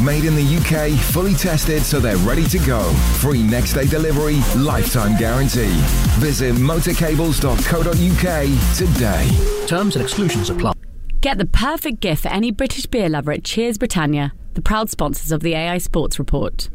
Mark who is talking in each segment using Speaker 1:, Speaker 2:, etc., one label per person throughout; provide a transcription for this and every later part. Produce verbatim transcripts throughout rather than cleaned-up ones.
Speaker 1: Made in the U K, fully tested so they're ready to go. Free next day delivery, lifetime guarantee. Visit motorcables dot co dot U K today.
Speaker 2: Terms and exclusions apply.
Speaker 3: Get the perfect gift for any British beer lover at Cheers Britannia, the proud sponsors of the A I Sports Report.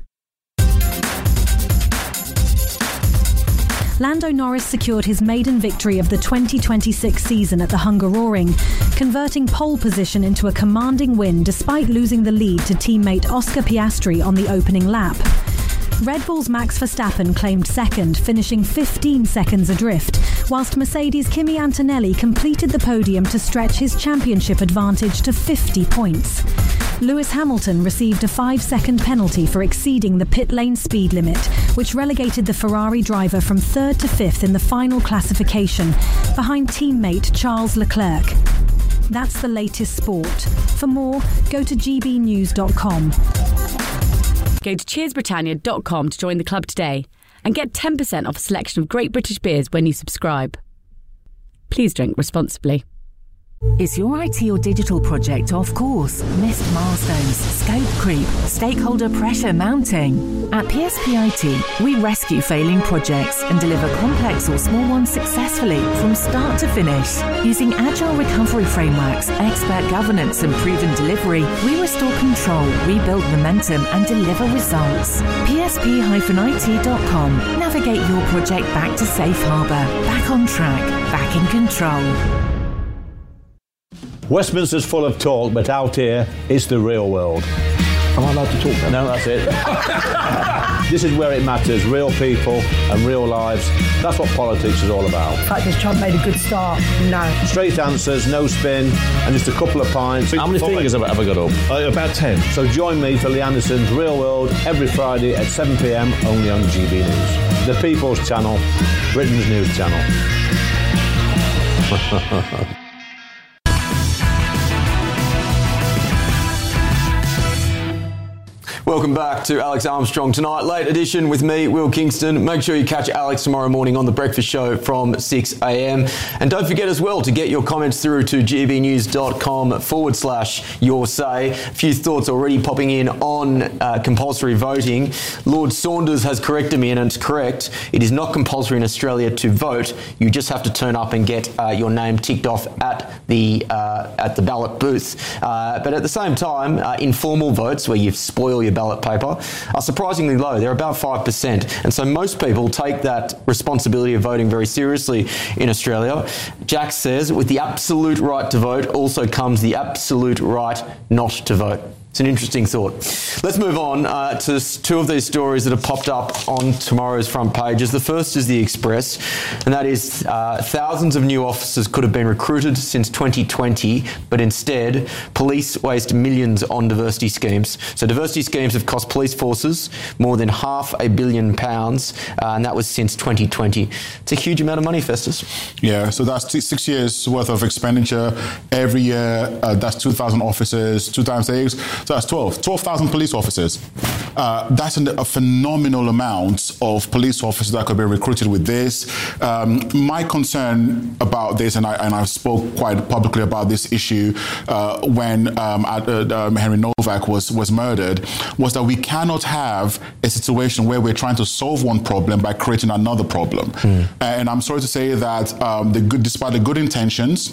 Speaker 4: Lando Norris secured his maiden victory of the twenty twenty-six season at the Hungaroring, converting pole position into a commanding win despite losing the lead to teammate Oscar Piastri on the opening lap. Red Bull's Max Verstappen claimed second, finishing fifteen seconds adrift, whilst Mercedes' Kimi Antonelli completed the podium to stretch his championship advantage to fifty points. Lewis Hamilton received a five-second penalty for exceeding the pit lane speed limit, which relegated the Ferrari driver from third to fifth in the final classification, behind teammate Charles Leclerc. That's the latest sport. For more, go to g b news dot com.
Speaker 3: Go to cheers britannia dot com to join the club today and get ten percent off a selection of great British beers when you subscribe. Please drink responsibly.
Speaker 5: Is your I T or digital project off course? Missed milestones, scope creep, stakeholder pressure mounting? At P S P I T, we rescue failing projects and deliver complex or small ones successfully from start to finish. Using agile recovery frameworks, expert governance and proven delivery, we restore control, rebuild momentum and deliver results. P S P I T dot com. Navigate your project back to safe harbour, back on track, back in control.
Speaker 6: Westminster's full of talk, but out here, it's the real world.
Speaker 7: Am I allowed to talk then?
Speaker 6: No, that's it. This is where it matters, real people and real lives. That's what politics is all about.
Speaker 8: The fact is Trump made a good start, no.
Speaker 6: Straight answers, no spin, and just a couple of pints.
Speaker 7: How many fingers have I ever got up? Uh, about ten.
Speaker 6: So join me for Lee Anderson's Real World every Friday at seven p m only on G B News. The People's Channel, Britain's news channel.
Speaker 9: Welcome back to Alex Armstrong Tonight. Late edition with me, Will Kingston. Make sure you catch Alex tomorrow morning on The Breakfast Show from six a m. And don't forget as well to get your comments through to gbnews.com forward slash your say. A few thoughts already popping in on uh, compulsory voting. Lord Saunders has corrected me, and it's correct. It is not compulsory in Australia to vote. You just have to turn up and get uh, your name ticked off at the uh, at the ballot booth. Uh, but at the same time, uh, informal votes where you spoil your ballot paper are surprisingly low. They're about five percent. And so most people take that responsibility of voting very seriously in Australia. Jack says, with the absolute right to vote also comes the absolute right not to vote. It's an interesting thought. Let's move on uh, to two of these stories that have popped up on tomorrow's front pages. The first is the Express, and that is uh, thousands of new officers could have been recruited since twenty twenty, but instead, police waste millions on diversity schemes. So diversity schemes have cost police forces more than half a billion pounds, uh, and that was since twenty twenty. It's a huge amount of money, Festus.
Speaker 10: Yeah, so that's t- six years worth of expenditure every year. Uh, that's two thousand officers, two times eight. So that's twelve. twelve thousand police officers. Uh, that's an, a phenomenal amount of police officers that could be recruited with this. Um, my concern about this, and I and I spoke quite publicly about this issue uh, when um, uh, um, Henry Novak was, was murdered, was that we cannot have a situation where we're trying to solve one problem by creating another problem. Mm. And I'm sorry to say that um, the good, despite the good intentions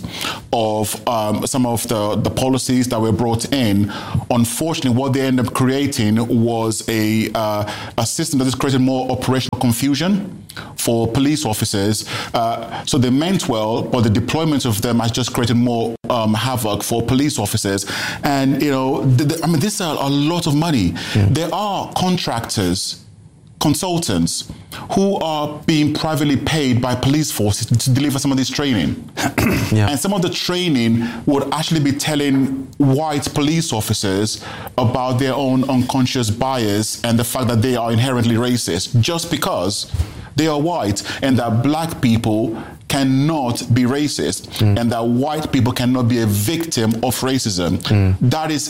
Speaker 10: of um, some of the, the policies that were brought in, unfortunately, what they ended up creating was a uh, a system that has created more operational confusion for police officers. Uh, so they meant well, but the deployment of them has just created more um, havoc for police officers. And, you know, th- th- I mean, this is a, a lot of money. Yeah. There are contractors, consultants who are being privately paid by police forces to deliver some of this training. Yeah. And some of the training would actually be telling white police officers about their own unconscious bias and the fact that they are inherently racist just because they are white, and that black people cannot be racist, mm. and that white people cannot be a victim of racism. Mm. That is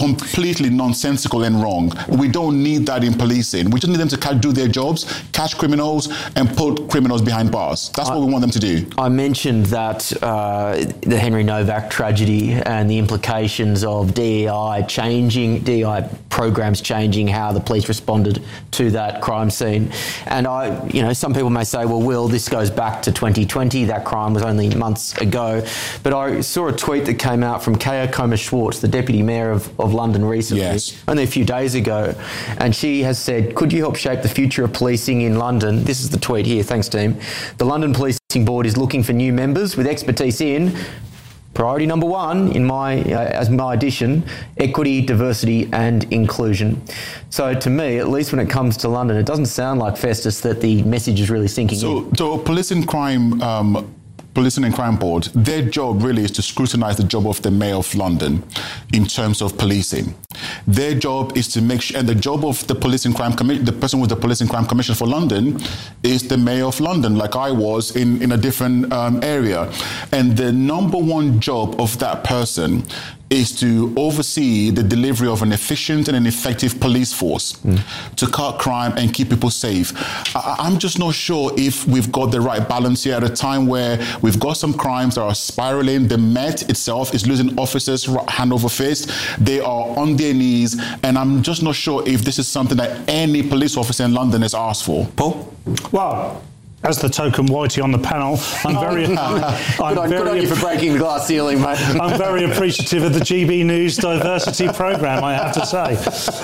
Speaker 10: completely nonsensical and wrong. We don't need that in policing. We just need them to catch, do their jobs, catch criminals, and put criminals behind bars. That's I, what we want them to do.
Speaker 9: I mentioned that uh, the Henry Novak tragedy and the implications of D E I changing, D E I programs changing how the police responded to that crime scene. And I, you know, some people may say, well, Will, this goes back to twenty twenty. That crime was only months ago. But I saw a tweet that came out from Keir Comer-Schwartz, the Deputy Mayor of, of London recently, yes. only a few days ago. And she has said, could you help shape the future of policing in London? This is the tweet here. Thanks, team. The London Policing Board is looking for new members with expertise in priority number one in my uh, as my addition, equity, diversity and inclusion. So to me, at least when it comes to London, it doesn't sound like, Festus, that the message is really sinking
Speaker 10: so,
Speaker 9: in.
Speaker 10: So policing crime... Um, Policing and Crime Board, their job really is to scrutinise the job of the Mayor of London in terms of policing. Their job is to make sure, and the job of the Police and Crime Commission, the person with the Police and Crime Commission for London, is the Mayor of London, like I was in, in a different um, area. And the number one job of that person is to oversee the delivery of an efficient and an effective police force mm. to cut crime and keep people safe. I, I'm just not sure if we've got the right balance here at a time where we've got some crimes that are spiraling. The Met itself is losing officers hand over fist. They are on their knees, and I'm just not sure if this is something that any police officer in London has asked for.
Speaker 11: Paul? Well, as the token whitey on the panel, I'm very...
Speaker 9: Oh,
Speaker 11: I'm
Speaker 9: good on,
Speaker 11: very
Speaker 9: good on you for breaking the glass ceiling, mate.
Speaker 11: I'm very appreciative of the G B News diversity programme, I have to say.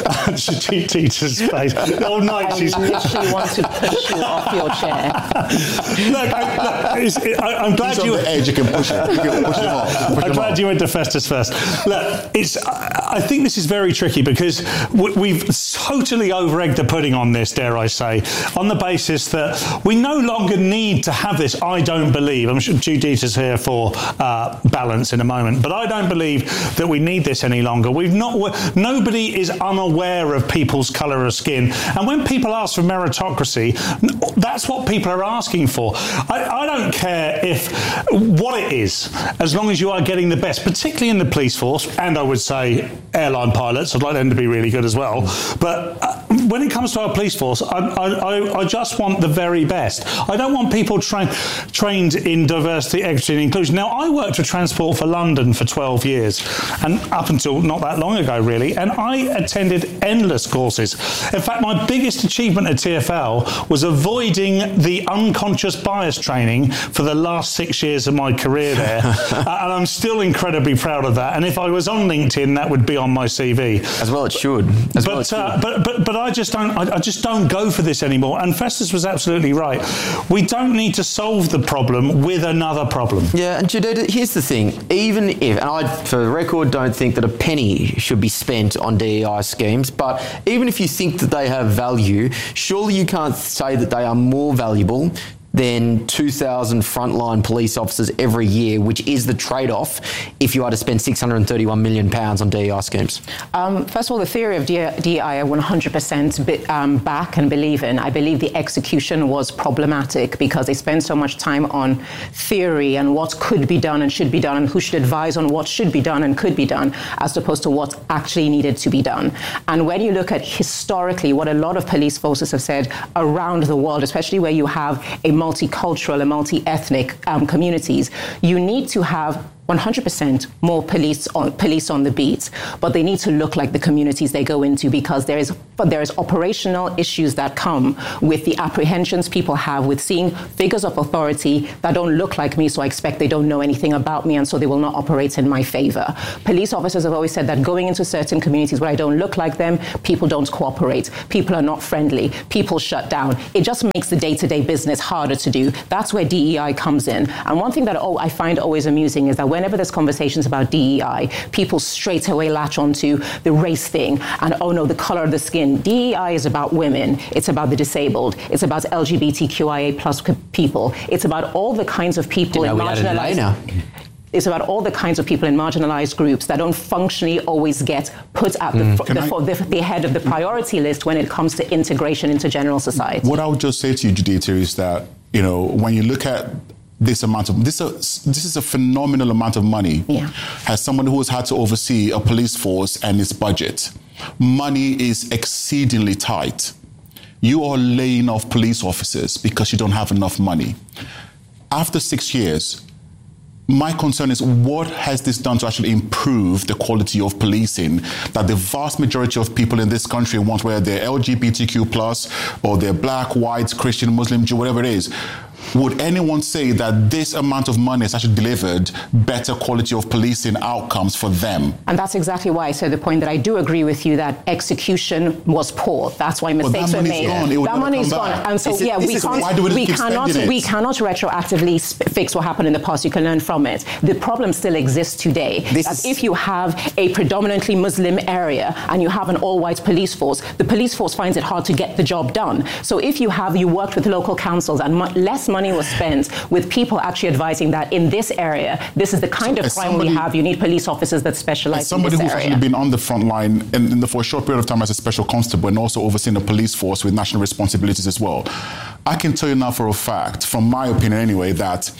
Speaker 11: She teaches space. All night she's...
Speaker 8: I literally want to push you off your chair.
Speaker 11: Look, I, look it's, it, I, I'm glad
Speaker 10: He's
Speaker 11: you...
Speaker 10: on the edge, you can push it. You can push him off. Push
Speaker 11: I'm
Speaker 10: him
Speaker 11: glad
Speaker 10: off.
Speaker 11: you went to Festus first. Look, it's... I, I think this is very tricky because we, we've totally over-egged the pudding on this, dare I say, on the basis that we no longer need to have this. I don't believe, I'm sure Judita's here for uh, balance in a moment, but I don't believe that we need this any longer. We've not, nobody is unaware of people's colour of skin. And when people ask for meritocracy, that's what people are asking for. I, I don't care if what it is, as long as you are getting the best, particularly in the police force, and I would say airline pilots, I'd like them to be really good as well. But uh, when it comes to our police force, I, I, I just want the very best. I don't want people tra- trained in diversity, equity and inclusion. Now, I worked for Transport for London for twelve years, and up until not that long ago, really, and I attended endless courses. In fact, my biggest achievement at T F L was avoiding the unconscious bias training for the last six years of my career there, uh, and I'm still incredibly proud of that. And if I was on LinkedIn, that would be on my C V.
Speaker 9: As well it should. As
Speaker 11: but,
Speaker 9: well it should.
Speaker 11: Uh, but but but I just don't I, I just don't go for this anymore. And Festus was absolutely right. We don't need to solve the problem with another problem.
Speaker 9: Yeah, and Judita, here's the thing. Even if, and I, for the record, don't think that a penny should be spent on D E I schemes, but even if you think that they have value, surely you can't say that they are more valuable than two thousand frontline police officers every year, which is the trade-off if you are to spend six hundred thirty-one million pounds on D E I schemes?
Speaker 8: Um, first of all, the theory of D E I I one hundred percent be, um, back and believe in. I believe the execution was problematic because they spend so much time on theory and what could be done and should be done and who should advise on what should be done and could be done as opposed to what actually needed to be done. And when you look at historically what a lot of police forces have said around the world, especially where you have a multicultural and multi-ethnic um, communities, you need to have one hundred percent more police on, police on the beat, but they need to look like the communities they go into because there is but there is operational issues that come with the apprehensions people have with seeing figures of authority that don't look like me, so I expect they don't know anything about me, and so they will not operate in my favor. Police officers have always said that going into certain communities where I don't look like them, people don't cooperate, people are not friendly, people shut down. It just makes the day-to-day business harder to do. That's where D E I comes in. And one thing that oh, I find always amusing is that when whenever there's conversations about D E I, people straight away latch onto the race thing and, oh no, the color of the skin. D E I is about women. It's about the disabled. It's about L G B T Q I A plus people. It's about all the kinds of people in marginalized... It's about all the kinds of people in marginalized groups that don't functionally always get put at the, mm. the, the, the head of the priority list when it comes to integration into general society.
Speaker 10: What I would just say to you, Judita, is that, you know, when you look at this amount of this is a, this is a phenomenal amount of money.
Speaker 8: Yeah.
Speaker 10: As someone who has had to oversee a police force and its budget, money is exceedingly tight. You are laying off police officers because you don't have enough money. After six years, my concern is, what has this done to actually improve the quality of policing that the vast majority of people in this country want, whether they're L G B T Q plus, or they're black, white, Christian, Muslim, Jew, whatever it is? Would anyone say that this amount of money has actually delivered better quality of policing outcomes for them?
Speaker 8: And that's exactly why I said the point that I do agree with you that execution was poor. That's why mistakes were made. That money is gone. And so, yeah, we can't, we cannot, we cannot retroactively fix what happened in the past. You can learn from it. The problem still exists today. That if you have a predominantly Muslim area and you have an all-white police force, the police force finds it hard to get the job done. So if you have, you worked with local councils and mu- less money was spent with people actually advising that in this area, this is the kind
Speaker 10: so
Speaker 8: of crime somebody, we have. You need police officers that specialize in this area.
Speaker 10: Somebody who's actually been on the front line and, and for a short period of time as a special constable and also overseeing a police force with national responsibilities as well. I can tell you now for a fact, from my opinion anyway, that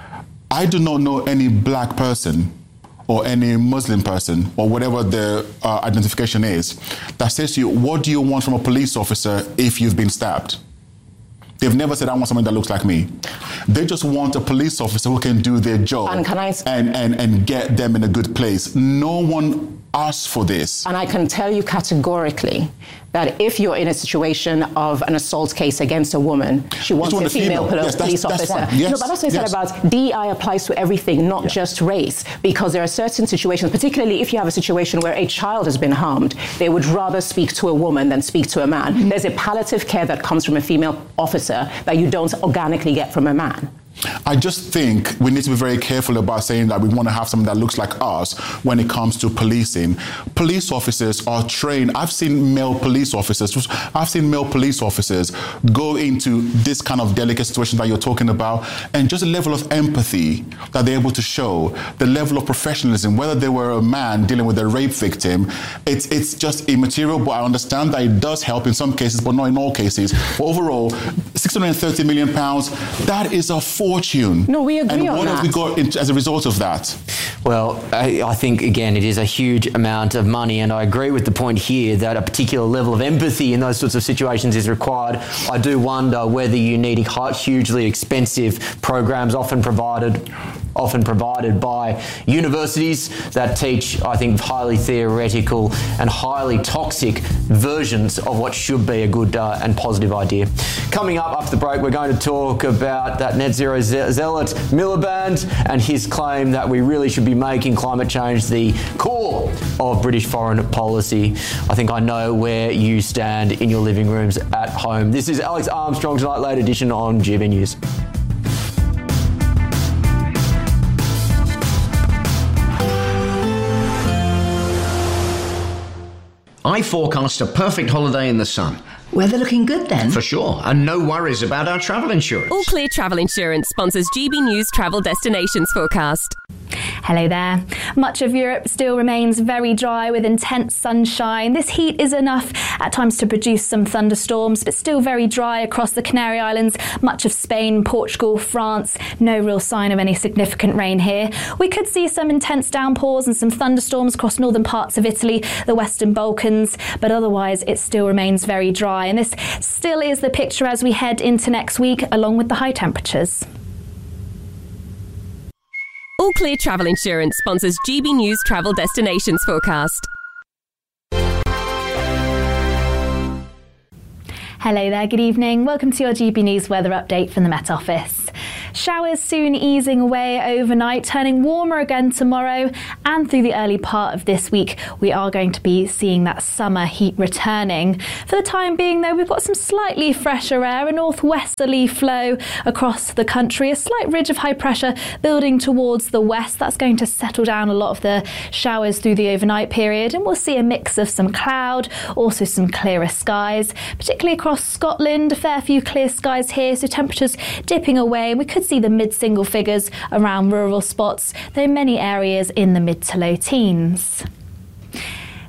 Speaker 10: I do not know any black person or any Muslim person or whatever their uh, identification is that says to you, what do you want from a police officer if you've been stabbed? They've never said, I want someone that looks like me. They just want a police officer who can do their job
Speaker 8: and, can I...
Speaker 10: and, and, and get them in a good place. No one asked for this.
Speaker 8: And I can tell you categorically that if you're in a situation of an assault case against a woman, she wants a female, female yes, police that's, officer.
Speaker 10: That's yes,
Speaker 8: no, but that's what I
Speaker 10: yes.
Speaker 8: said about D E I applies to everything, not yeah. just race, because there are certain situations, particularly if you have a situation where a child has been harmed, they would rather speak to a woman than speak to a man. Mm-hmm. There's a palliative care that comes from a female officer that you don't organically get from a man.
Speaker 10: I just think we need to be very careful about saying that we want to have something that looks like us when it comes to policing. Police officers are trained. I've seen male police officers, I've seen male police officers go into this kind of delicate situation that you're talking about, and just a level of empathy that they're able to show, the level of professionalism, whether they were a man dealing with a rape victim, it's it's just immaterial, but I understand that it does help in some cases, but not in all cases. But overall, six hundred thirty million pounds, that is a fortune.
Speaker 8: No, we agree
Speaker 10: and
Speaker 8: on
Speaker 10: what
Speaker 8: that.
Speaker 10: have we got in, as a result of that?
Speaker 9: Well, I, I think, again, it is a huge amount of money, and I agree with the point here that a particular level of empathy in those sorts of situations is required. I do wonder whether you need hugely expensive programs often provided often provided by universities that teach, I think, highly theoretical and highly toxic versions of what should be a good uh, and positive idea. Coming up after the break, we're going to talk about that net zero zealot Miliband and his claim that we really should be making climate change the core of British foreign policy. I think I know where you stand in your living rooms at home. This is Alex Armstrong Tonight Late Edition on G B News.
Speaker 12: I forecast a perfect holiday in the sun.
Speaker 13: Weather looking good then?
Speaker 12: For sure, and no worries about our travel insurance.
Speaker 14: All Clear Travel Insurance sponsors G B News Travel Destinations Forecast.
Speaker 15: Hello there. Much of Europe still remains very dry with intense sunshine. This heat is enough at times to produce some thunderstorms, but still very dry across the Canary Islands, much of Spain, Portugal, France. No real sign of any significant rain here. We could see some intense downpours and some thunderstorms across northern parts of Italy, the Western Balkans, but otherwise it still remains very dry. And this still is the picture as we head into next week, along with the high temperatures.
Speaker 14: All Clear Travel Insurance sponsors G B News Travel Destinations Forecast.
Speaker 15: Hello there, good evening. Welcome to your G B News weather update from the Met Office. Showers soon easing away overnight, turning warmer again tomorrow, and through the early part of this week we are going to be seeing that summer heat returning. For the time being though, we've got some slightly fresher air, a northwesterly flow across the country, a slight ridge of high pressure building towards the west. That's going to settle down a lot of the showers through the overnight period, and we'll see a mix of some cloud, also some clearer skies, particularly across Scotland. A fair few clear skies here, so temperatures dipping away. We could see the mid-single figures around rural spots, though many areas in the mid to low teens.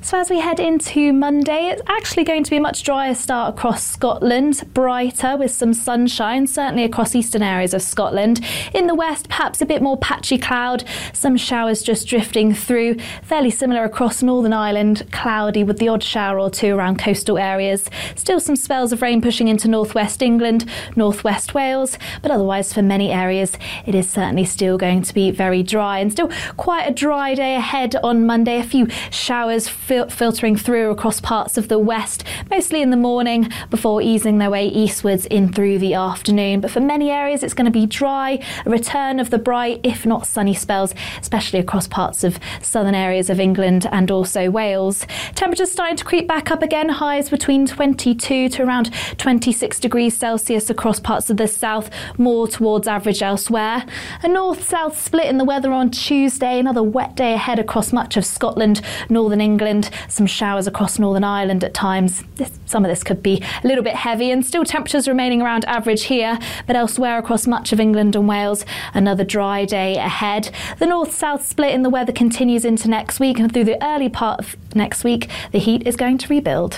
Speaker 15: So as we head into Monday, it's actually going to be a much drier start across Scotland, brighter with some sunshine, certainly across eastern areas of Scotland. In the west, perhaps a bit more patchy cloud, some showers just drifting through, fairly similar across Northern Ireland, cloudy with the odd shower or two around coastal areas. Still some spells of rain pushing into northwest England, northwest Wales, but otherwise for many areas it is certainly still going to be very dry, and still quite a dry day ahead on Monday. A few showers fil- filtering through across parts of the west, mostly in the morning before easing their way eastwards in through the afternoon. But for many areas it's going to be dry, a return of the bright if not sunny spells, especially across parts of southern areas of England and also Wales. Temperatures starting to creep back up again, highs between twenty-two to around twenty-six degrees Celsius across parts of the south, more towards average elsewhere. A north-south split in the weather on Tuesday, another wet day ahead across much of Scotland, northern England, some showers across Northern Ireland at times. This, some of this could be a little bit heavy, and still temperatures remaining around average here, but elsewhere across much of England and Wales, another dry day ahead. The north-south split in the weather continues into next week, and through the early part of next week, the heat is going to rebuild.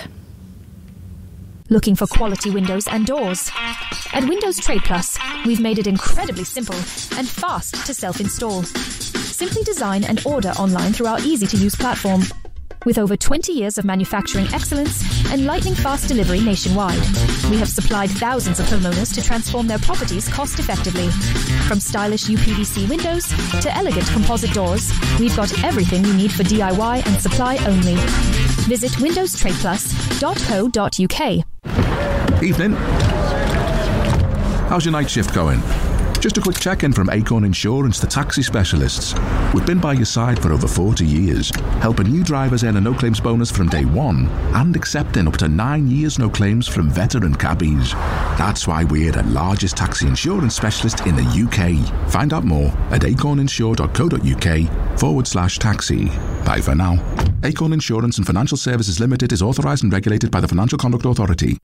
Speaker 13: Looking for quality windows and doors? At Windows Trade Plus, we've made it incredibly simple and fast to self-install. Simply design and order online through our easy-to-use platform. With over twenty years of manufacturing excellence and lightning-fast delivery nationwide, we have supplied thousands of homeowners to transform their properties cost-effectively. From stylish U P V C windows to elegant composite doors, we've got everything you need for D I Y and supply only. Visit windows trade plus dot co dot U K.
Speaker 16: Evening. How's your night shift going? Just a quick check-in from Acorn Insurance, the taxi specialists. We've been by your side for over forty years, helping new drivers earn a no-claims bonus from day one and accepting up to nine years no claims from veteran cabbies. That's why we're the largest taxi insurance specialist in the U K. Find out more at acorninsure dot co dot U K forward slash taxi. Bye for now. Acorn Insurance and Financial Services Limited is authorised and regulated by the Financial Conduct Authority.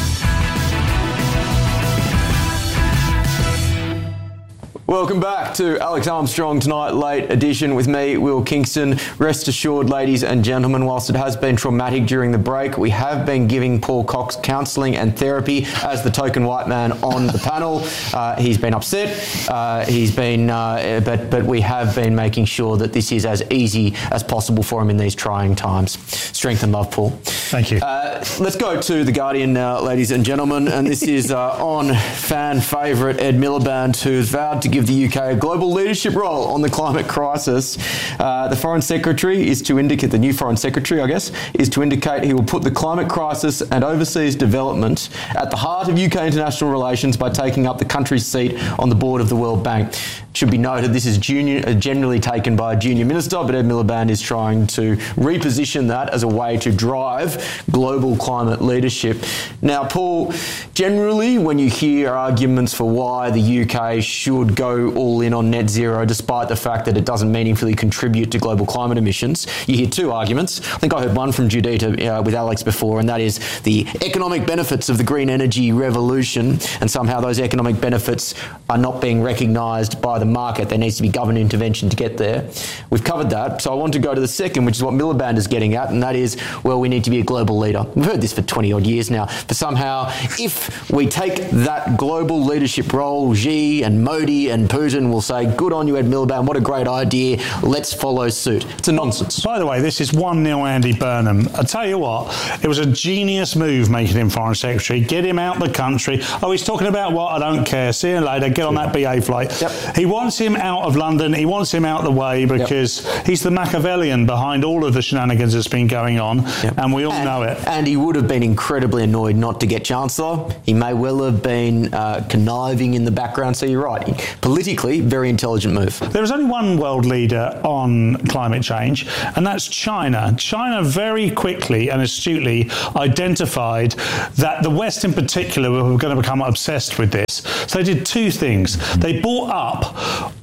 Speaker 9: Welcome back to Alex Armstrong Tonight Late Edition with me, Will Kingston. Rest assured, ladies and gentlemen, whilst it has been traumatic during the break, we have been giving Paul Cox counselling and therapy as the token white man on the panel. Uh, he's been upset, uh, he's been, uh, but but we have been making sure that this is as easy as possible for him in these trying times. Strength and love, Paul.
Speaker 11: Thank you.
Speaker 9: Uh, let's go to The Guardian now, ladies and gentlemen, and this is uh, on fan favourite Ed Miliband, who's vowed to give the U K a global leadership role on the climate crisis. Uh, the Foreign Secretary is to indicate, the new Foreign Secretary, I guess, is to indicate he will put the climate crisis and overseas development at the heart of U K international relations by taking up the country's seat on the board of the World Bank. It should be noted this is junior, uh, generally taken by a junior minister, but Ed Miliband is trying to reposition that as a way to drive global climate leadership. Now, Paul, generally when you hear arguments for why the U K should go all in on net zero, despite the fact that it doesn't meaningfully contribute to global climate emissions, you hear two arguments. I think I heard one from Judita uh, with Alex before, and that is the economic benefits of the green energy revolution, and somehow those economic benefits are not being recognised by the market. There needs to be government intervention to get there. We've covered that, so I want to go to the second, which is what Miliband is getting at, and that is, well, we need to be a global leader. We've heard this for twenty odd years now, but somehow if we take that global leadership role, Xi and Modi and Putin will say, good on you, Ed Miliband, what a great idea, let's follow suit. It's a nonsense.
Speaker 11: By the way, this is one nil Andy Burnham. I tell you what, it was a genius move making him Foreign Secretary. Get him out the country. Oh, he's talking about what? I don't care. See you later. Get on that B A flight. Yep. He wants him out of London. He wants him out the way because yep. he's the Machiavellian behind all of the shenanigans that's been going on, yep. and we all
Speaker 9: and,
Speaker 11: know it.
Speaker 9: And he would have been incredibly annoyed not to get Chancellor. He may well have been uh, conniving in the background, so you're right. Politically, very intelligent move.
Speaker 11: There is only one world leader on climate change, and that's China. China very quickly and astutely identified that the West in particular were going to become obsessed with this. So they did two things. They bought up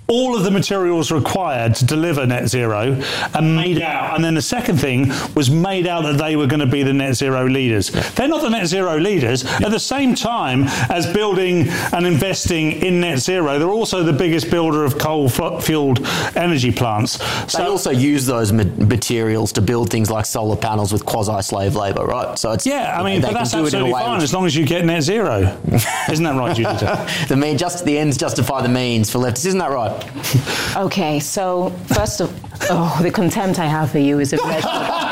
Speaker 11: all of the materials required to deliver net zero and made out. And then the second thing was made out that they were going to be the net zero leaders. They're not the net zero leaders. At the same time as building and investing in net zero, they're also the biggest builder of coal-fueled energy plants.
Speaker 9: So they also use those ma- materials to build things like solar panels with quasi-slave labour, right? So it's
Speaker 11: yeah, I mean, but that's absolutely fine as long as you get net zero. Isn't that right, Judith?
Speaker 9: the mean, just the ends justify the means for leftists. Isn't that right?
Speaker 8: Okay, so first of oh, the contempt I have for you is immeasurable.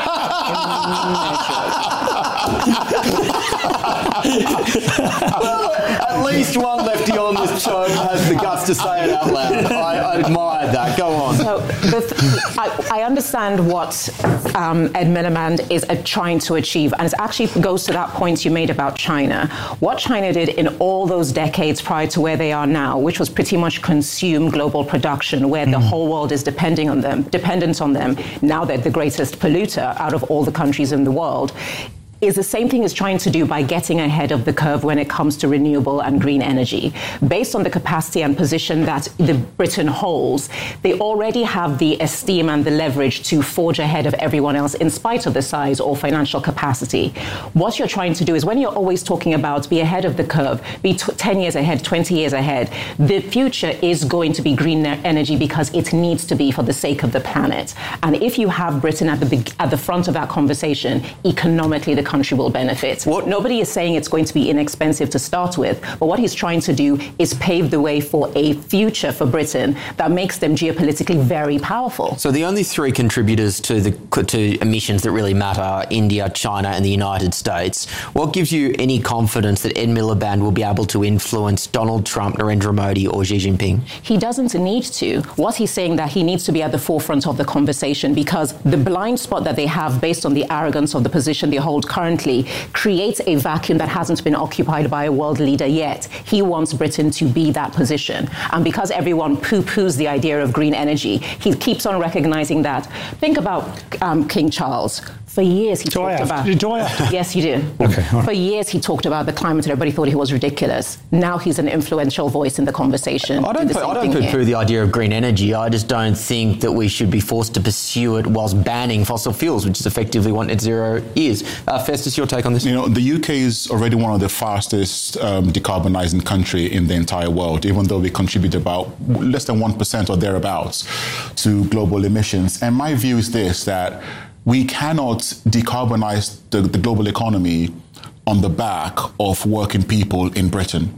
Speaker 9: Well, at least one lefty on this show has the guts to say it out loud. I, I admired that. Go on.
Speaker 8: So the th- I, I understand what um, Ed Miliband is uh, trying to achieve, and it actually goes to that point you made about China. What China did in all those decades prior to where they are now, which was pretty much consume global production, where mm. the whole world is depending on them, dependent on them. Now they're the greatest polluter out of all the countries in the world. Is the same thing as trying to do by getting ahead of the curve when it comes to renewable and green energy. Based on the capacity and position that the Britain holds, they already have the esteem and the leverage to forge ahead of everyone else in spite of the size or financial capacity. What you're trying to do is when you're always talking about be ahead of the curve, be t- ten years ahead, twenty years ahead, the future is going to be green energy because it needs to be for the sake of the planet. And if you have Britain at the be- at the front of that conversation, economically the country will benefit. What? Nobody is saying it's going to be inexpensive to start with, but what he's trying to do is pave the way for a future for Britain that makes them geopolitically very powerful.
Speaker 9: So the only three contributors to the to emissions that really matter are India, China and the United States. What gives you any confidence that Ed Miliband will be able to influence Donald Trump, Narendra Modi or Xi Jinping?
Speaker 8: He doesn't need to. What he's saying that he needs to be at the forefront of the conversation because the blind spot that they have based on the arrogance of the position they hold currently creates a vacuum that hasn't been occupied by a world leader yet. He wants Britain to be that position. And because everyone poo-poos the idea of green energy, he keeps on recognizing that. Think about um, King Charles. For years he
Speaker 11: do
Speaker 8: talked
Speaker 11: I
Speaker 8: about...
Speaker 11: To, do I have to?
Speaker 8: Yes, you do.
Speaker 11: Okay. Right.
Speaker 8: For years he talked about the climate and everybody thought he was ridiculous. Now he's an influential voice in the conversation.
Speaker 9: I don't,
Speaker 8: do
Speaker 9: put, I don't poo-poo the idea of green energy. I just don't think that we should be forced to pursue it whilst banning fossil fuels, which is effectively what net zero is. Uh, Festus, your take on this?
Speaker 10: You know, the U K is already one of the fastest um, decarbonising country in the entire world, even though we contribute about less than one percent or thereabouts to global emissions. And my view is this, that we cannot decarbonise the, the global economy on the back of working people in Britain.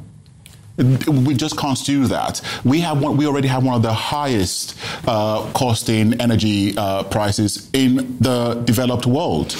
Speaker 10: We just can't do that. We have one, we already have one of the highest uh, costing energy uh, prices in the developed world.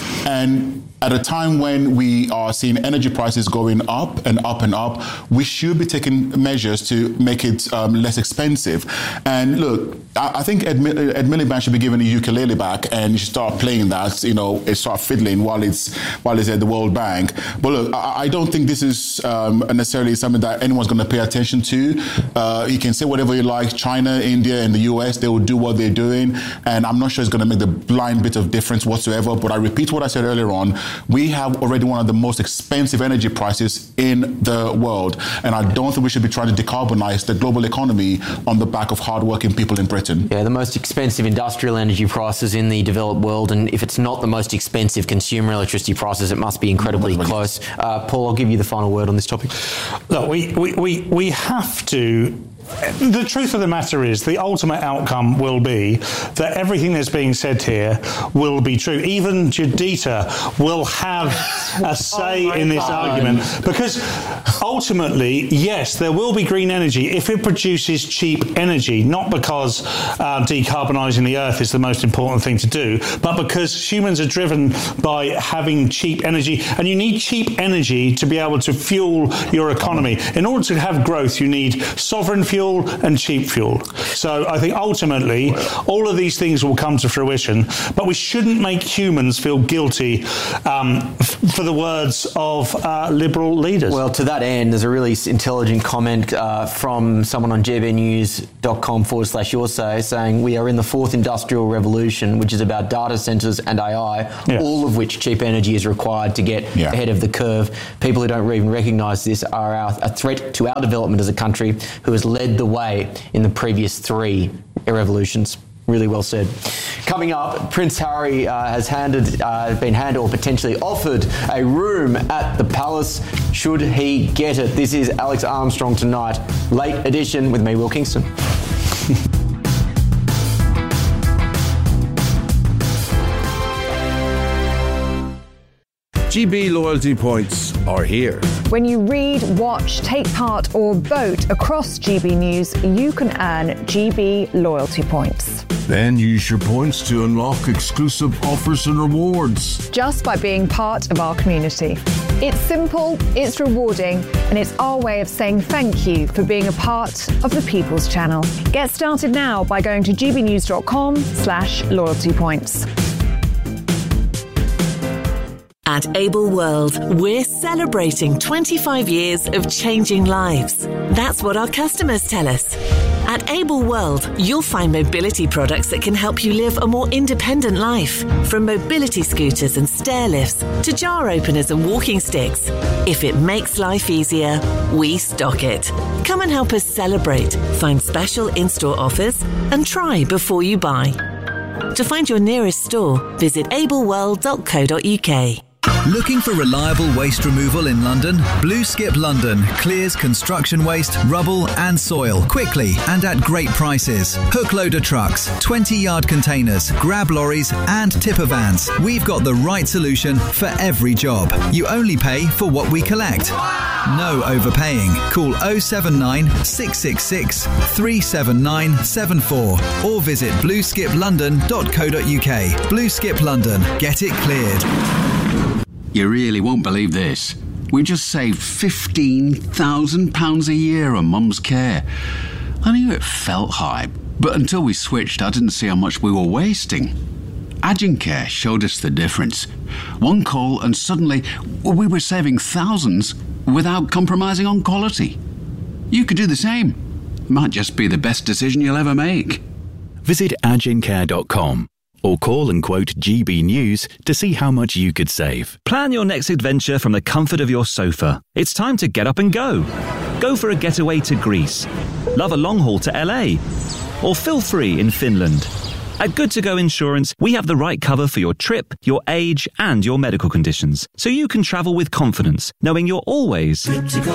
Speaker 10: And at a time when we are seeing energy prices going up and up and up, we should be taking measures to make it um, less expensive. And look, I, I think Ed, Ed Miliband should be given a ukulele back and you should start playing that, you know, and start fiddling while it's while it's at the World Bank. But look, I, I don't think this is um, necessarily something that anyone's going to pay attention to. Uh, you can say whatever you like, China, India, and the U S, they will do what they're doing. And I'm not sure it's going to make the blind bit of difference whatsoever. But I repeat what I said earlier on. We have already one of the most expensive energy prices in the world. And I don't think we should be trying to decarbonize the global economy on the back of hardworking people in Britain.
Speaker 9: Yeah, the most expensive industrial energy prices in the developed world. And if it's not the most expensive consumer electricity prices, it must be incredibly close. Uh, Paul, I'll give you the final word on this topic.
Speaker 11: Look, we, we, we, we have to... The truth of the matter is the ultimate outcome will be that everything that's being said here will be true. Even Judita will have a say oh in this God. argument because ultimately, yes, there will be green energy if it produces cheap energy, not because uh, decarbonising the earth is the most important thing to do, but because humans are driven by having cheap energy, and you need cheap energy to be able to fuel your economy. In order to have growth, you need sovereign fuel and cheap fuel. So I think ultimately all of these things will come to fruition, but we shouldn't make humans feel guilty um, f- for the words of uh, liberal leaders.
Speaker 9: Well, to that end, there's a really intelligent comment uh, from someone on gbnews.com forward slash your say saying we are in the fourth industrial revolution, which is about data centres and A I, yeah. all of which cheap energy is required to get yeah. ahead of the curve. People who don't even recognise this are our, a threat to our development as a country who has led led the way in the previous three revolutions. Really well said. Coming up, Prince Harry uh, has handed, uh, been handed or potentially offered a room at the palace should he get it. This is Alex Armstrong Tonight, late edition with me, Will Kingston.
Speaker 17: G B loyalty points are here.
Speaker 18: When you read, watch, take part or vote across G B News, you can earn G B loyalty points.
Speaker 17: Then use your points to unlock exclusive offers and rewards.
Speaker 18: Just by being part of our community. It's simple, it's rewarding, and it's our way of saying thank you for being a part of the People's Channel. Get started now by going to gbnews.com slash loyalty points.
Speaker 19: At Able World, we're celebrating twenty-five years of changing lives. That's what our customers tell us. At Able World, you'll find mobility products that can help you live a more independent life. From mobility scooters and stair lifts to jar openers and walking sticks. If it makes life easier, we stock it. Come and help us celebrate, find special in-store offers, and try before you buy. To find your nearest store, visit able world dot co dot uk.
Speaker 20: Looking for reliable waste removal in London? Blue Skip London clears construction waste, rubble and soil quickly and at great prices. Hook loader trucks, twenty yard containers, grab lorries and tipper vans. We've got the right solution for every job. You only pay for what we collect. No overpaying. Call oh seven nine, six six six, three seven nine seven four or visit blue skip london dot co dot uk. Blue Skip London. Get it cleared.
Speaker 21: You really won't believe this. We just saved fifteen thousand pounds a year on Mum's care. I knew it felt high, but until we switched, I didn't see how much we were wasting. Agencare showed us the difference. One call and suddenly we were saving thousands without compromising on quality. You could do the same. Might just be the best decision you'll ever make.
Speaker 22: Visit agencare dot com. Or call and quote G B News to see how much you could save. Plan your next adventure from the comfort of your sofa. It's time to get up and go. Go for a getaway to Greece. Love a long haul to L A. Or feel free in Finland. At Good To Go Insurance, we have the right cover for your trip, your age, and your medical conditions. So you can travel with confidence, knowing you're always good to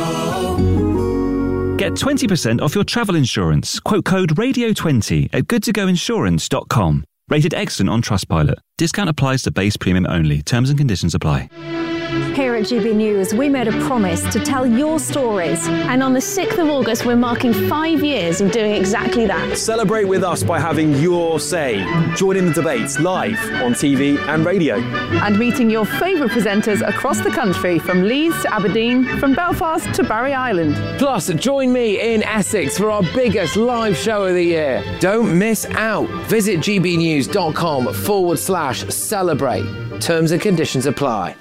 Speaker 22: go. Get twenty percent off your travel insurance. Quote code radio twenty at good to go insurance dot com. Rated excellent on Trustpilot. Discount applies to base premium only. Terms and conditions apply.
Speaker 23: Here at G B News, we made a promise to tell your stories. And on the sixth of August, we're marking five years of doing exactly that.
Speaker 24: Celebrate with us by having your say. Join in the debates live on T V and radio.
Speaker 25: And meeting your favourite presenters across the country, from Leeds to Aberdeen, from Belfast to Barry Island.
Speaker 26: Plus, join me in Essex for our biggest live show of the year. Don't miss out. Visit gbnews.com forward slash celebrate. Terms and conditions apply.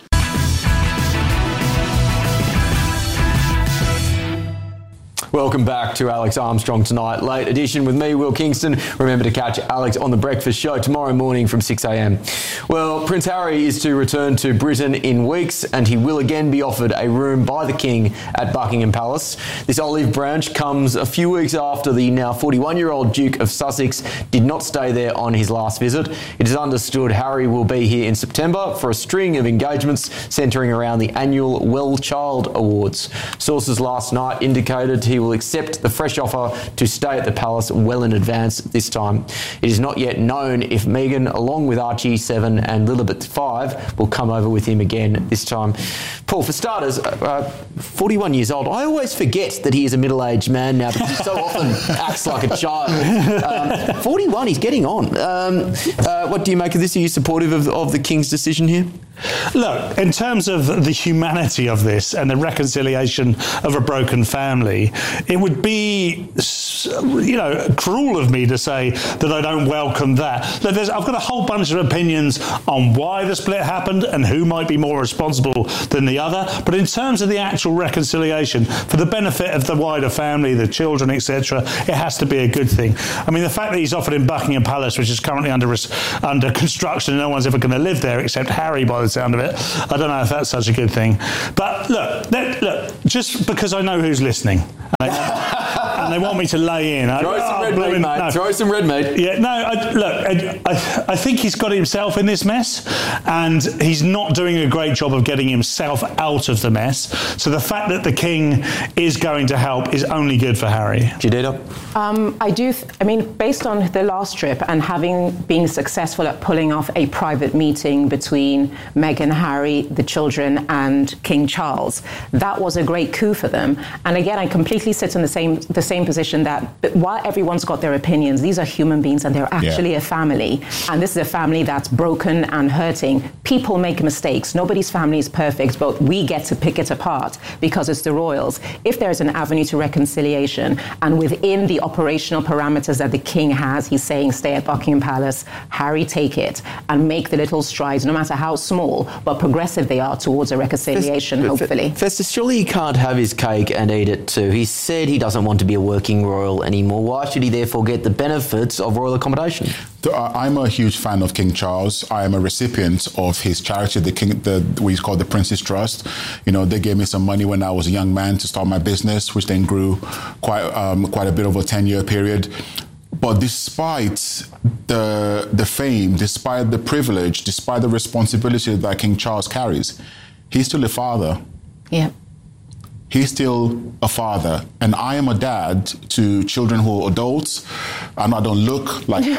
Speaker 9: Welcome back to Alex Armstrong Tonight, late edition with me, Will Kingston. Remember to catch Alex on The Breakfast Show tomorrow morning from six a m. Well, Prince Harry is to return to Britain in weeks and he will again be offered a room by the King at Buckingham Palace. This olive branch comes a few weeks after the now forty-one-year-old Duke of Sussex did not stay there on his last visit. It is understood Harry will be here in September for a string of engagements centring around the annual Well Child Awards. Sources last night indicated he will accept the fresh offer to stay at the palace well in advance this time. It is not yet known if Meghan, along with Archie seven and Lilibet five, will come over with him again this time. Paul, for starters, uh, forty-one years old. I always forget that he is a middle-aged man now because he so often acts like a child. Um, forty-one, he's getting on. Um, uh, what do you make of this? Are you supportive of, of the King's decision here?
Speaker 11: Look, in terms of the humanity of this and the reconciliation of a broken family, it would be, you know, cruel of me to say that I don't welcome that. Look, there's, I've got a whole bunch of opinions on why the split happened and who might be more responsible than the other. But in terms of the actual reconciliation, for the benefit of the wider family, the children, et cetera, it has to be a good thing. I mean, the fact that he's offered in Buckingham Palace, which is currently under under construction, and no one's ever going to live there except Harry, by the sound of it. I don't know if that's such a good thing. But look, let, look, just because I know who's listening, and I, and they want me to lay in.
Speaker 9: Throw
Speaker 11: I,
Speaker 9: some
Speaker 11: oh,
Speaker 9: red meat, mate.
Speaker 11: No.
Speaker 9: Throw some red meat.
Speaker 11: Yeah, no, I, look, I, I, I think he's got himself in this mess, and he's not doing a great job of getting himself out of the mess. So the fact that the king is going to help is only good for Harry.
Speaker 9: Judita?
Speaker 8: Um, I do, th- I mean, based on the last trip and having been successful at pulling off a private meeting between Meghan, Harry, the children, and King Charles, that was a great coup for them. And again, I completely sit in the same the same position that while everyone's got their opinions, these are human beings and they're actually yeah. a family. And this is a family that's broken and hurting. People make mistakes. Nobody's family is perfect, but we get to pick it apart because it's the royals. If there's an avenue to reconciliation and within the operational parameters that the king has, he's saying stay at Buckingham Palace, Harry, take it and make the little strides, no matter how small, but progressive they are towards a reconciliation, Fest- hopefully.
Speaker 9: Festus, surely he can't have his cake and eat it too. He said he doesn't want to be a working royal anymore. Why should he therefore get the benefits of royal accommodation?
Speaker 10: I'm a huge fan of King Charles. I am a recipient of his charity, the King, the we call the Prince's Trust. You know, they gave me some money when I was a young man to start my business, which then grew quite um, quite a bit over a ten-year period. But despite the the fame, despite the privilege, despite the responsibility that King Charles carries, he's still a father.
Speaker 8: Yeah.
Speaker 10: He's still a father, and I am a dad to children who are adults. I know I don't look like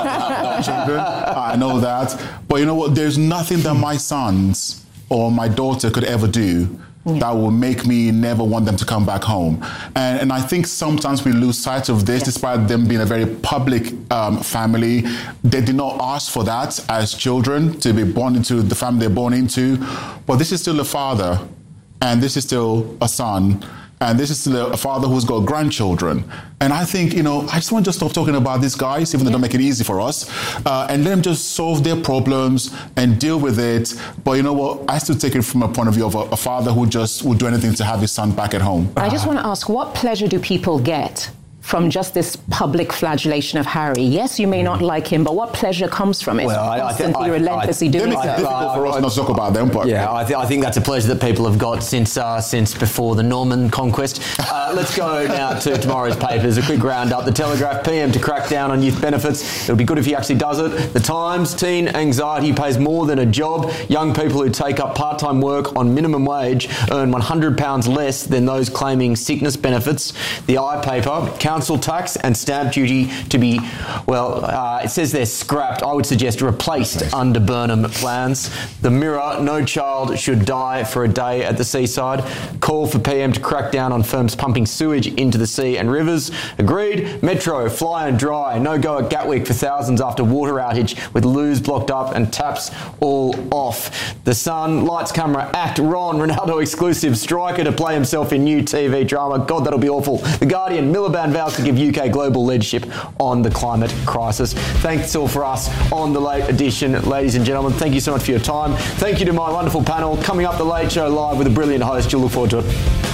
Speaker 10: uh, children, I know that. But you know what? There's nothing that my sons or my daughter could ever do yeah. that will make me never want them to come back home. And, and I think sometimes we lose sight of this, yeah. despite them being a very public um, family. They did not ask for that as children, to be born into the family they're born into. But this is still a father. And this is still a son, and this is still a father who's got grandchildren. And I think, you know, I just want to stop talking about these guys, even though yeah. they don't make it easy for us, uh, and let them just solve their problems and deal with it. But you know what? I still take it from a point of view of a, a father who just would do anything to have his son back at home.
Speaker 8: I just want to ask, what pleasure do people get from just this public flagellation of Harry? Yes, you may not like him, but what pleasure comes from it?
Speaker 9: Well, I,
Speaker 8: constantly,
Speaker 9: I th-
Speaker 8: relentlessly
Speaker 9: I,
Speaker 8: doing
Speaker 10: it. It's difficult for us not to talk about them, but
Speaker 9: yeah, I, th- I think that's a pleasure that people have got since uh, since before the Norman conquest. Uh, let's go now to tomorrow's papers. A quick roundup. The Telegraph, P M to crack down on youth benefits. It'll be good if he actually does it. The Times, teen anxiety pays more than a job. Young people who take up part-time work on minimum wage earn one hundred pounds less than those claiming sickness benefits. The I paper, council tax and stamp duty to be, well, uh, it says they're scrapped. I would suggest replaced under Burnham plans. The Mirror, no child should die for a day at the seaside. Call for P M to crack down on firms pumping sewage into the sea and rivers. Agreed. Metro, fly and dry. No go at Gatwick for thousands after water outage with loos blocked up and taps all off. The Sun, lights, camera, act. Ron, Ronaldo exclusive. Striker to play himself in new T V drama. God, that'll be awful. The Guardian, Miliband vows to give U K global leadership on the climate crisis. Thanks all for us on The Late Edition, ladies and gentlemen. Thank you so much for your time. Thank you to my wonderful panel. Coming up, The Late Show live with a brilliant host. You'll look forward to it.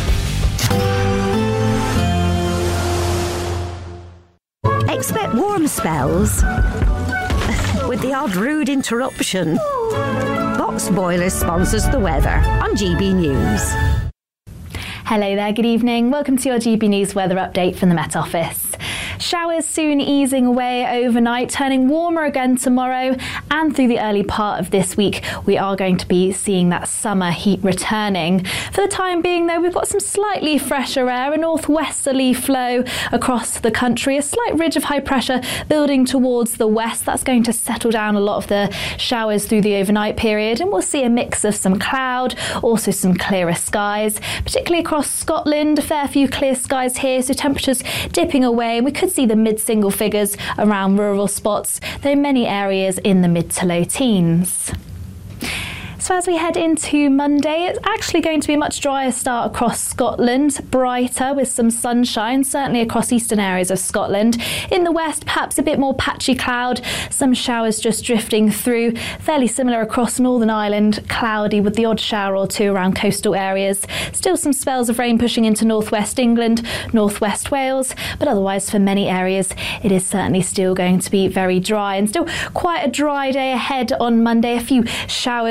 Speaker 1: Expect warm spells with the odd rude interruption. Box Boilers sponsors the weather on G B News.
Speaker 15: Hello there, good evening. Welcome to your G B News weather update from the Met Office. Showers soon easing away overnight, turning warmer again tomorrow, and through the early part of this week we are going to be seeing that summer heat returning. For the time being though, we've got some slightly fresher air, a northwesterly flow across the country, a slight ridge of high pressure building towards the west. That's going to settle down a lot of the showers through the overnight period, and we'll see a mix of some cloud, also some clearer skies, particularly across Scotland. A fair few clear skies here, so temperatures dipping away, and we could see the mid-single figures around rural spots, though many areas in the mid to low teens. So as we head into Monday, it's actually going to be a much drier start across Scotland, brighter with some sunshine, certainly across eastern areas of Scotland. In the west, perhaps a bit more patchy cloud, some showers just drifting through, fairly similar across Northern Ireland, cloudy with the odd shower or two around coastal areas. Still some spells of rain pushing into northwest England, northwest Wales, but otherwise for many areas it is certainly still going to be very dry, and still quite a dry day ahead on Monday. A few showers fill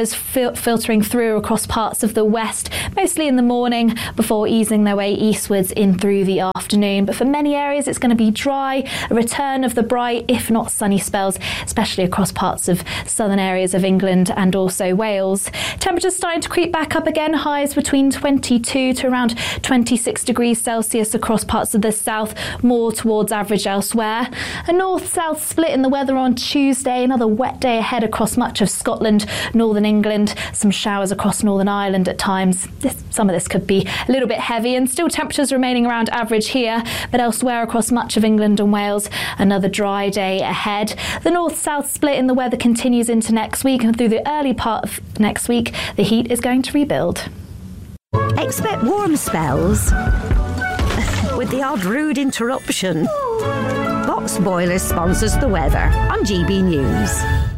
Speaker 15: fil- filtering through across parts of the west, mostly in the morning, before easing their way eastwards in through the afternoon. But for many areas, it's going to be dry, a return of the bright, if not sunny spells, especially across parts of southern areas of England and also Wales. Temperatures starting to creep back up again, highs between twenty-two to around twenty-six degrees Celsius across parts of the south, more towards average elsewhere. A north-south split in the weather on Tuesday, another wet day ahead across much of Scotland, northern England, some showers across Northern Ireland at times. This, some of this could be a little bit heavy, and still temperatures remaining around average here, but elsewhere across much of England and Wales, another dry day ahead. The north-south split in the weather continues into next week, and through the early part of next week, the heat is going to rebuild.
Speaker 1: Expect warm spells with the odd rude interruption. Box Boilers sponsors the weather on G B News.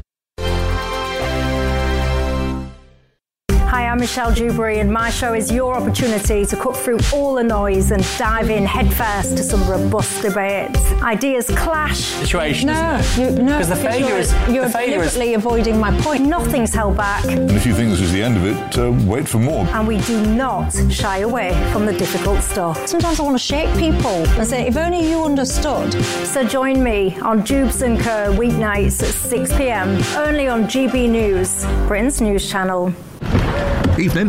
Speaker 2: Hi, I'm Michelle Dewberry, and my show is your opportunity to cut through all the noise and dive in headfirst to some robust debates. Ideas clash.
Speaker 3: Situation.
Speaker 2: No, you, no,
Speaker 3: because the failure
Speaker 2: you're,
Speaker 3: is
Speaker 2: you're
Speaker 3: the failure
Speaker 2: deliberately
Speaker 3: is
Speaker 2: avoiding my point. Nothing's held back,
Speaker 4: And if you think this is the end of it, uh, wait for more.
Speaker 2: and we do not shy away from the difficult stuff. Sometimes I want to shake people and say, if only you understood. So join me on Jubes and Co weeknights at six p.m. only on G B News, Britain's news channel.
Speaker 16: Evening.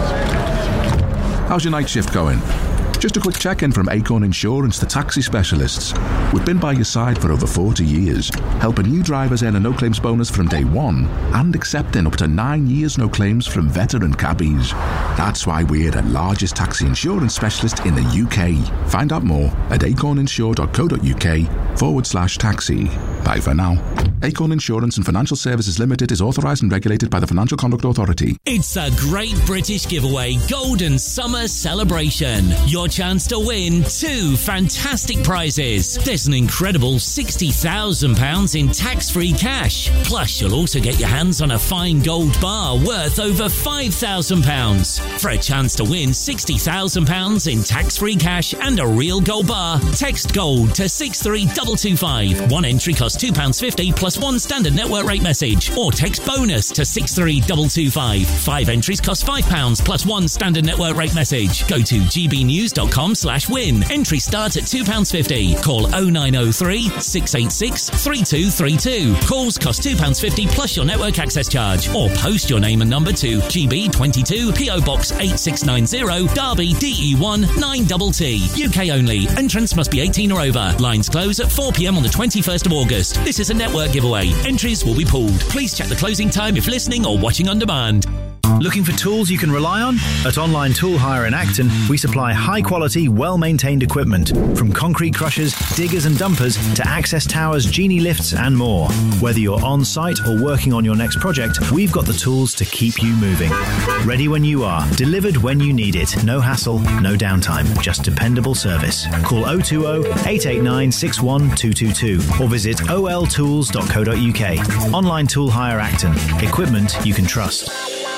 Speaker 16: How's your night shift going? Just a quick check-in from Acorn Insurance, the taxi specialists. We've been by your side for over forty years, helping new drivers earn a no-claims bonus from day one and accepting up to nine years no claims from veteran cabbies. That's why we're the largest taxi insurance specialist in the U K. Find out more at acorninsure.co.uk forward slash taxi. Bye for now. Acorn Insurance and Financial Services Limited is authorised and regulated by the Financial Conduct Authority.
Speaker 5: It's a great British giveaway Golden Summer Celebration. Your chance to win two fantastic prizes. There's an incredible sixty thousand pounds in tax-free cash. Plus, you'll also get your hands on a fine gold bar worth over five thousand pounds. For a chance to win sixty thousand pounds in tax-free cash and a real gold bar, text GOLD to six three two two five. One entry costs two pounds fifty plus one standard network rate message, or text BONUS to six three two two five. Five entries cost five pounds plus one standard network rate message. Go to gbnews.com slash win. Entry starts at two pounds fifty. Call oh nine oh three, six eight six, three two three two. Calls cost two pounds fifty plus your network access charge, or post your name and number to G B twenty-two P O Box eight six nine zero, Derby D E one nine T T. U K only. Entrants must be eighteen or over. Lines close at four p.m. on the twenty-first of August. This is a network giveaway. Entries will be pulled. Please check the closing time if listening or watching on demand.
Speaker 6: Looking for tools you can rely on? At Online Tool Hire in Acton, we supply high-quality, well-maintained equipment, from concrete crushers, diggers and dumpers to access towers, genie lifts and more. Whether you're on-site or working on your next project, we've got the tools to keep you moving. Ready when you are, delivered when you need it. No hassle, no downtime, just dependable service. Call oh two oh, eight eight nine, six one two two two or visit o l tools dot co dot u k. Online Tool Hire Acton. Equipment you can trust.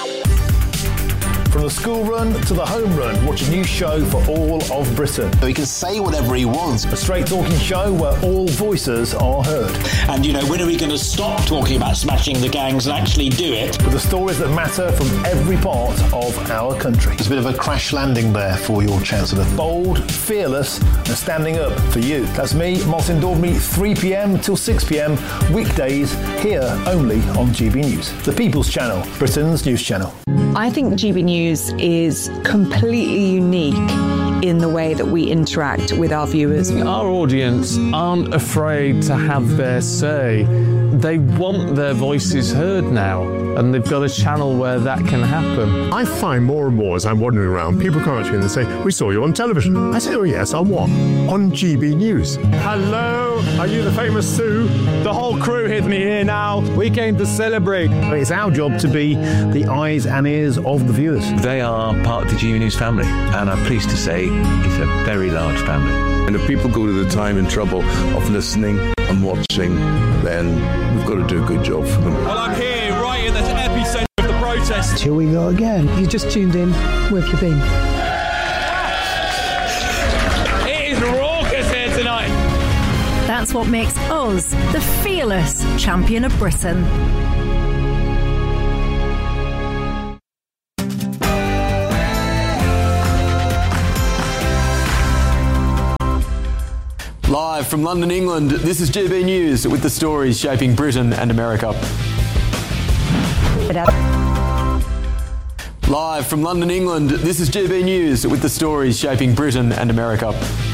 Speaker 7: From the school run to the home run, watch a new show for all of Britain.
Speaker 27: He can say whatever he wants.
Speaker 7: A straight talking show where all voices are heard.
Speaker 28: And, you know, when are we going to stop talking about smashing the gangs and actually do it?
Speaker 7: With the stories that matter from every part of our country.
Speaker 27: There's a bit of a crash landing there for your Chancellor.
Speaker 7: Bold, fearless, and standing up for you. That's me, Martin Dormy, three p.m. till six p.m. weekdays, here only on G B News. The People's Channel, Britain's news channel.
Speaker 29: I think G B News is completely unique in the way that we interact with our viewers.
Speaker 30: Our audience aren't afraid to have their say. They want their voices heard now, and they've got a channel where that can happen.
Speaker 31: I find more and more as I'm wandering around, people come up to me and say, "We saw you on television." I say, "Oh yes, on what?" "On G B News."
Speaker 30: Hello, are you the famous Sue? The whole crew hit me here now. We came to celebrate.
Speaker 7: It's our job to be the eyes and ears of the viewers.
Speaker 32: They are part of the G B News family, and I'm pleased to say it's a very large family.
Speaker 17: And if people go to the time and trouble of listening and watching, then we've got to do a good job for them.
Speaker 30: Well, I'm here right in the epicentre of the protest.
Speaker 33: Here we go again. You just tuned in. Where have you been?
Speaker 30: It is raucous here tonight.
Speaker 2: That's what makes us the fearless champion of Britain.
Speaker 9: Live from London, England, this is G B News with the stories shaping Britain and America. Live from London, England, this is G B News with the stories shaping Britain and America.